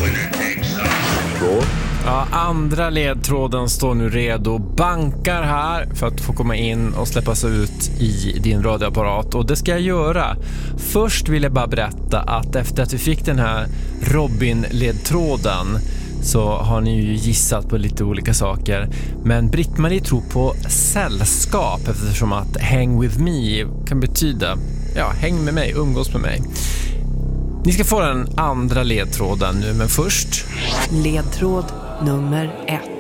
Ja, andra ledtråden står nu redo. Bankar här för att få komma in och släppas ut i din radioapparat. Och det ska jag göra. Först vill jag bara berätta att efter att vi fick den här Robin-ledtråden så har ni ju gissat på lite olika saker. Men Britt-Marie tror på sällskap eftersom att hang with me kan betyda häng med mig, umgås med mig. Ni ska få den andra ledtråden nu, men först ledtråd nummer 1.